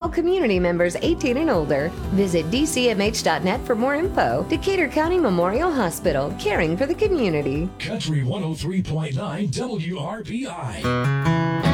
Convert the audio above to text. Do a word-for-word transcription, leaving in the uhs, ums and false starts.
community members eighteen and older. Visit d c m h dot net for more info. Decatur County Memorial Hospital, caring for the community. Country one oh three point nine W R B I.